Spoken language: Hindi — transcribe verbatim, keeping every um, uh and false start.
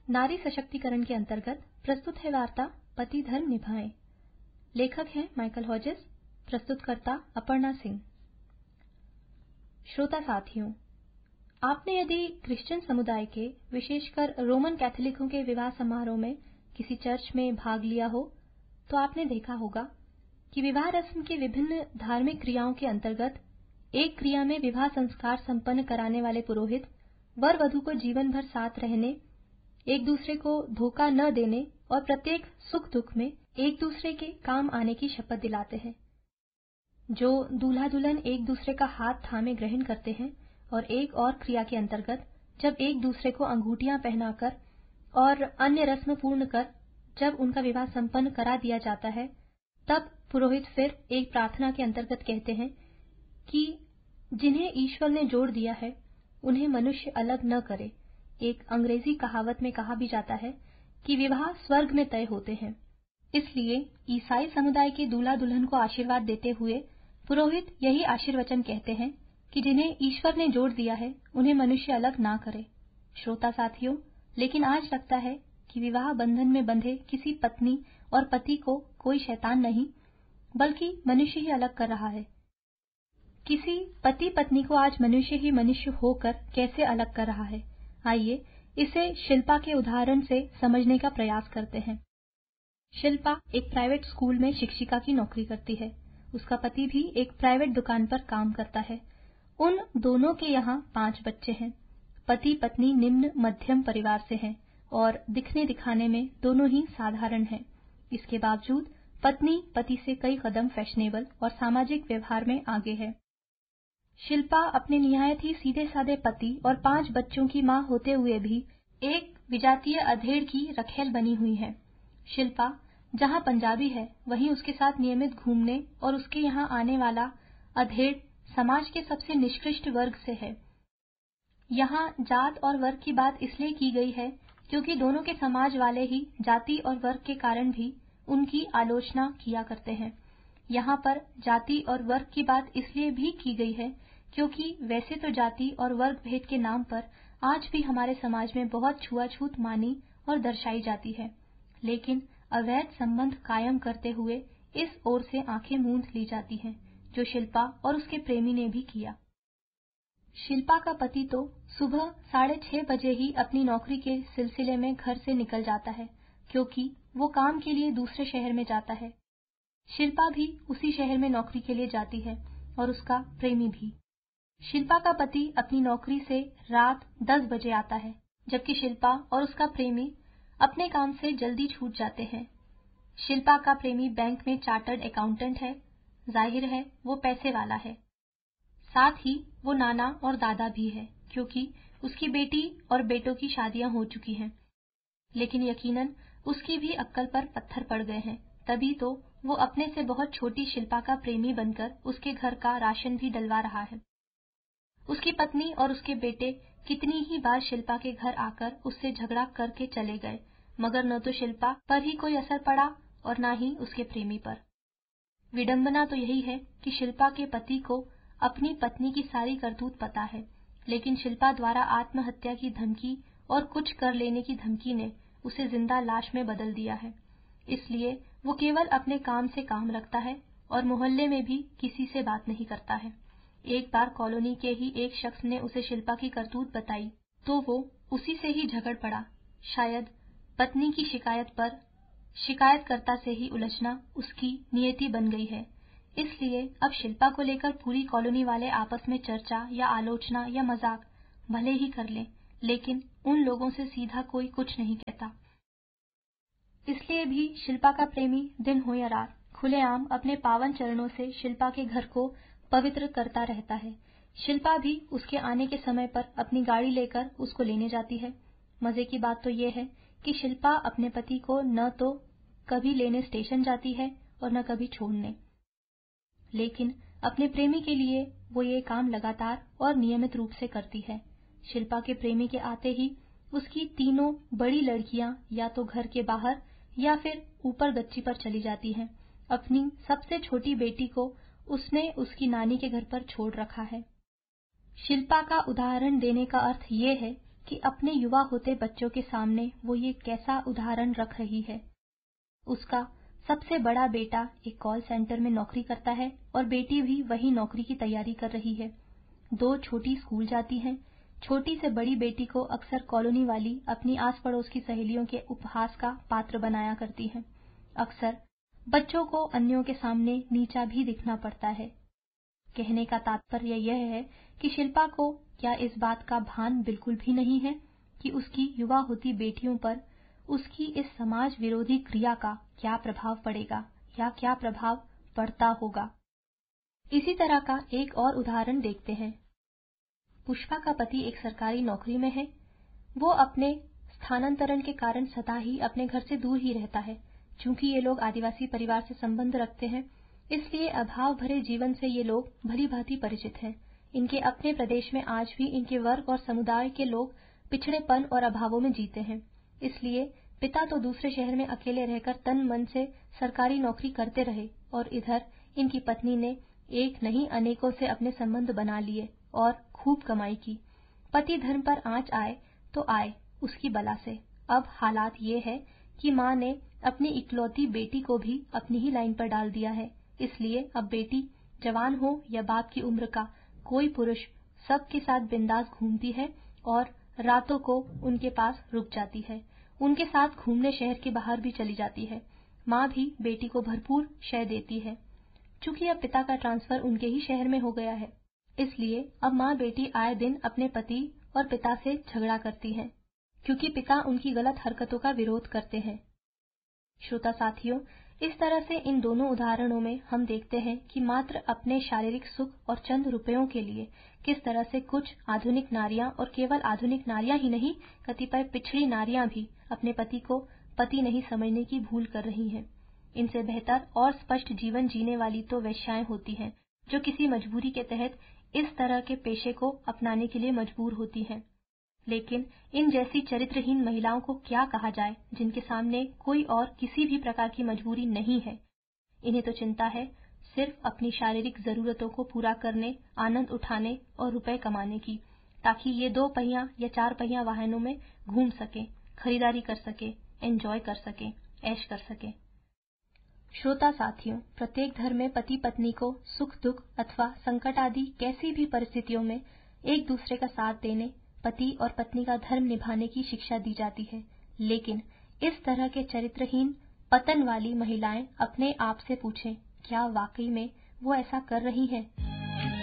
नारी सशक्तिकरण के अंतर्गत प्रस्तुत है वार्ता पति धर्म निभाएं। लेखक हैं माइकल हॉजेस, प्रस्तुतकर्ता अपर्णा सिंह। श्रोता साथियों, आपने यदि क्रिश्चियन समुदाय के, विशेषकर रोमन कैथोलिकों के विवाह समारोह में किसी चर्च में भाग लिया हो, तो आपने देखा होगा कि विवाह रस्म की विभिन्न धार्मिक क्रियाओं के अंतर्गत एक क्रिया में विवाह संस्कार संपन्न कराने वाले पुरोहित वर वधू को जीवन भर साथ रहने, एक दूसरे को धोखा न देने और प्रत्येक सुख दुख में एक दूसरे के काम आने की शपथ दिलाते हैं। जो दूल्हा दुल्हन एक दूसरे का हाथ थामे ग्रहण करते हैं और एक और क्रिया के अंतर्गत जब एक दूसरे को अंगूठियां पहनाकर और अन्य रस्म पूर्ण कर जब उनका विवाह संपन्न करा दिया जाता है, तब पुरोहित फिर एक प्रार्थना के अंतर्गत कहते हैं कि जिन्हें ईश्वर ने जोड़ दिया है उन्हें मनुष्य अलग न करे। एक अंग्रेजी कहावत में कहा भी जाता है कि विवाह स्वर्ग में तय होते हैं। इसलिए ईसाई समुदाय के दूल्हा दुल्हन को आशीर्वाद देते हुए पुरोहित यही आशीर्वचन कहते हैं कि जिन्हें ईश्वर ने जोड़ दिया है उन्हें मनुष्य अलग ना करे। श्रोता साथियों, लेकिन आज लगता है कि विवाह बंधन में बंधे किसी पत्नी और पति को कोई शैतान नहीं, बल्कि मनुष्य ही अलग कर रहा है। किसी पति पत्नी को आज मनुष्य ही मनुष्य होकर कैसे अलग कर रहा है, आइए इसे शिल्पा के उदाहरण से समझने का प्रयास करते हैं। शिल्पा एक प्राइवेट स्कूल में शिक्षिका की नौकरी करती है। उसका पति भी एक प्राइवेट दुकान पर काम करता है। उन दोनों के यहाँ पांच बच्चे हैं। पति पत्नी निम्न मध्यम परिवार से हैं और दिखने दिखाने में दोनों ही साधारण हैं। इसके बावजूद पत्नी पति से कई कदम फैशनेबल और सामाजिक व्यवहार में आगे है। शिल्पा अपने निहायत ही सीधे साधे पति और पांच बच्चों की मां होते हुए भी एक विजातीय अधेड़ की रखेल बनी हुई है। शिल्पा जहां पंजाबी है, वहीं उसके साथ नियमित घूमने और उसके यहाँ आने वाला अधेड़ समाज के सबसे निष्कृष्ट वर्ग से है। यहाँ जात और वर्ग की बात इसलिए की गई है क्योंकि दोनों के समाज वाले ही जाति और वर्ग के कारण भी उनकी आलोचना किया करते हैं। यहाँ पर जाति और वर्ग की बात इसलिए भी की गई है क्योंकि वैसे तो जाति और वर्ग भेद के नाम पर आज भी हमारे समाज में बहुत छुआछूत मानी और दर्शाई जाती है, लेकिन अवैध संबंध कायम करते हुए इस ओर से आंखें मूंद ली जाती हैं, जो शिल्पा और उसके प्रेमी ने भी किया। शिल्पा का पति तो सुबह साढ़े छह बजे ही अपनी नौकरी के सिलसिले में घर से निकल जाता है, क्योंकि वो काम के लिए दूसरे शहर में जाता है। शिल्पा भी उसी शहर में नौकरी के लिए जाती है और उसका प्रेमी भी। शिल्पा का पति अपनी नौकरी से रात दस बजे आता है, जबकि शिल्पा और उसका प्रेमी अपने काम से जल्दी छूट जाते हैं। शिल्पा का प्रेमी बैंक में चार्टर्ड अकाउंटेंट है। जाहिर है वो पैसे वाला है। साथ ही वो नाना और दादा भी है, क्योंकि उसकी बेटी और बेटों की शादियां हो चुकी हैं। लेकिन यकीनन उसकी भी अक्ल पर पत्थर पड़ गए हैं, तभी तो वो अपने से बहुत छोटी शिल्पा का प्रेमी बनकर उसके घर का राशन भी डलवा रहा है। उसकी पत्नी और उसके बेटे कितनी ही बार शिल्पा के घर आकर उससे झगड़ा करके चले गए, मगर न तो शिल्पा पर ही कोई असर पड़ा और न ही उसके प्रेमी पर। विडंबना तो यही है कि शिल्पा के पति को अपनी पत्नी की सारी करतूत पता है, लेकिन शिल्पा द्वारा आत्महत्या की धमकी और कुछ कर लेने की धमकी ने उसे जिंदा लाश में बदल दिया है। इसलिए वो केवल अपने काम से काम रखता है और मोहल्ले में भी किसी से बात नहीं करता है। एक बार कॉलोनी के ही एक शख्स ने उसे शिल्पा की करतूत बताई तो वो उसी से ही झगड़ पड़ा। शायद पत्नी की शिकायत पर शिकायतकर्ता से ही उलझना उसकी नियति बन गई है। इसलिए अब शिल्पा को लेकर पूरी कॉलोनी वाले आपस में चर्चा या आलोचना या मजाक भले ही कर लें, लेकिन उन लोगों से सीधा कोई कुछ नहीं कहता। इसलिए भी शिल्पा का प्रेमी दिन हो या रात खुलेआम अपने पावन चरणों से शिल्पा के घर को पवित्र करता रहता है। शिल्पा भी उसके आने के समय पर अपनी गाड़ी लेकर उसको लेने जाती है। मजे की बात तो ये है कि शिल्पा अपने पति को न तो कभी लेने स्टेशन जाती है और न कभी छोड़ने, लेकिन अपने प्रेमी के लिए वो ये काम लगातार और नियमित रूप से करती है। शिल्पा के प्रेमी के आते ही उसकी तीनों बड़ी लड़कियां या तो घर के बाहर या फिर ऊपर गच्ची पर चली जाती हैं। अपनी सबसे छोटी बेटी को उसने उसकी नानी के घर पर छोड़ रखा है। शिल्पा का उदाहरण देने का अर्थ ये है कि अपने युवा होते बच्चों के सामने वो ये कैसा उदाहरण रख रही है। उसका सबसे बड़ा बेटा एक कॉल सेंटर में नौकरी करता है और बेटी भी वही नौकरी की तैयारी कर रही है। दो छोटी स्कूल जाती हैं। छोटी से बड़ी बेटी को अक्सर कॉलोनी वाली अपनी आस पड़ोस की सहेलियों के उपहास का पात्र बनाया करती हैं। अक्सर बच्चों को अन्यों के सामने नीचा भी दिखना पड़ता है। कहने का तात्पर्य यह है कि शिल्पा को क्या इस बात का भान बिल्कुल भी नहीं है कि उसकी युवा होती बेटियों पर उसकी इस समाज विरोधी क्रिया का क्या प्रभाव पड़ेगा या क्या प्रभाव पड़ता होगा। इसी तरह का एक और उदाहरण देखते हैं। पुष्पा का पति एक सरकारी नौकरी में है। वो अपने स्थानांतरण के कारण सदा ही अपने घर से दूर ही रहता है। चूंकि ये लोग आदिवासी परिवार से संबंध रखते हैं, इसलिए अभाव भरे जीवन से ये लोग भली भांति परिचित हैं। इनके अपने प्रदेश में आज भी इनके वर्ग और समुदाय के लोग पिछड़ेपन और अभावों में जीते हैं। इसलिए पिता तो दूसरे शहर में अकेले रहकर तन मन से सरकारी नौकरी करते रहे और इधर इनकी पत्नी ने एक नहीं अनेकों से अपने संबंध बना लिए और खूब कमाई की। पति धर्म पर आंच आए तो आए उसकी बला से। अब हालात ये है कि माँ ने अपनी इकलौती बेटी को भी अपनी ही लाइन पर डाल दिया है। इसलिए अब बेटी जवान हो या बाप की उम्र का कोई पुरुष सबके साथ बिंदास घूमती है और रातों को उनके पास रुक जाती है। उनके साथ घूमने शहर के बाहर भी चली जाती है। माँ भी बेटी को भरपूर शय देती है। चूंकि अब पिता का ट्रांसफर उनके ही शहर में हो गया है, इसलिए अब माँ बेटी आए दिन अपने पति और पिता से झगड़ा करती हैं, क्योंकि पिता उनकी गलत हरकतों का विरोध करते हैं। श्रोता साथियों, इस तरह से इन दोनों उदाहरणों में हम देखते हैं कि मात्र अपने शारीरिक सुख और चंद रुपयों के लिए किस तरह से कुछ आधुनिक नारियां और केवल आधुनिक नारियां ही नहीं, कतिपय पिछड़ी नारियां भी अपने पति को पति नहीं समझने की भूल कर रही हैं। इनसे बेहतर और स्पष्ट जीवन जीने वाली तो वेश्याएं होती हैं, जो किसी मजबूरी के तहत इस तरह के पेशे को अपनाने के लिए मजबूर होती हैं। लेकिन इन जैसी चरित्रहीन महिलाओं को क्या कहा जाए, जिनके सामने कोई और किसी भी प्रकार की मजबूरी नहीं है। इन्हें तो चिंता है सिर्फ अपनी शारीरिक जरूरतों को पूरा करने, आनंद उठाने और रुपए कमाने की, ताकि ये दो पहिया या चार पहिया वाहनों में घूम सके, खरीदारी कर सके, एंजॉय कर सके, ऐश कर सके। श्रोता साथियों, प्रत्येक धर्म में पति पत्नी को सुख दुख अथवा संकट आदि कैसी भी परिस्थितियों में एक दूसरे का साथ देने, पति और पत्नी का धर्म निभाने की शिक्षा दी जाती है। लेकिन इस तरह के चरित्रहीन पतन वाली महिलाएं अपने आप से पूछें, क्या वाकई में वो ऐसा कर रही हैं?